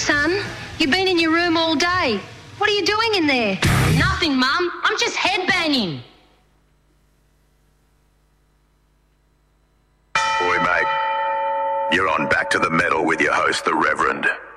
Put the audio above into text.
son? You've been in your room all day. What are you doing in there? Nothing, Mum. I'm just headbanging. Boy, mate, you're on Back to the Metal with your host, the Reverend.